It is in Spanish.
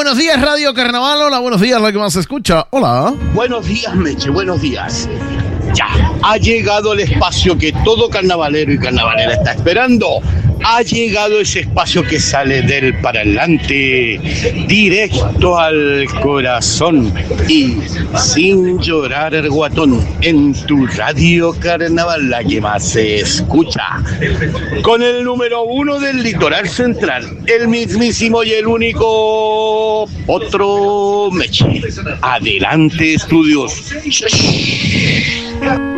buenos días, Radio Carnaval. Hola, buenos días, la que más se escucha. Hola. Buenos días, Meche, buenos días. Ya, ha llegado el espacio que todo carnavalero y carnavalera está esperando. Ha llegado ese espacio que sale del para adelante, directo al corazón y sin llorar el guatón, en tu Radio Carnaval, la que más se escucha. Con el número 1 del litoral central, el mismísimo y el único Potro Meche. Adelante, estudios.